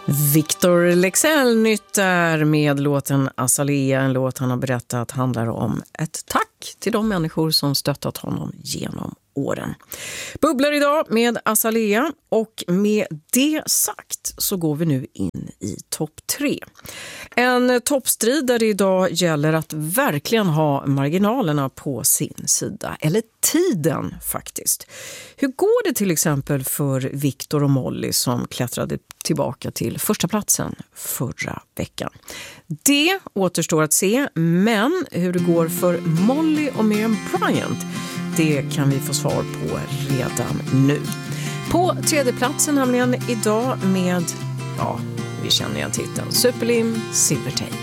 Victor Leksell nytt där med låten Azalea, en låt han har berättat handlar om ett tack till de människor som stöttat honom genom åren. Bubblar idag med Azalea, och med det sagt så går vi nu in i topp 3. En toppstrid där det idag gäller att verkligen ha marginalerna på sin sida, eller tiden faktiskt. Hur går det till exempel för Victor och Molly som klättrade tillbaka till första platsen förra veckan? Det återstår att se, men hur det går för Molly och Miriam Bryant, det kan vi få svar på redan nu. På tredje platsen nämligen idag med, ja, vi känner igen titeln, Superlim Silvertape.